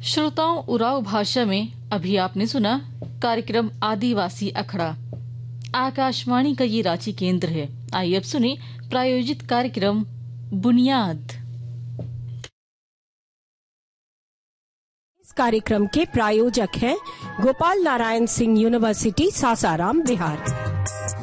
श्रोताओं, उराव भाषा में अभी आपने सुना कार्यक्रम आदिवासी अखड़ा। आकाशवाणी का ये रांची केंद्र है। आइए अब सुने प्रायोजित कार्यक्रम बुनियाद। इस कार्यक्रम के प्रायोजक हैं गोपाल नारायण सिंह यूनिवर्सिटी सासाराम, बिहार।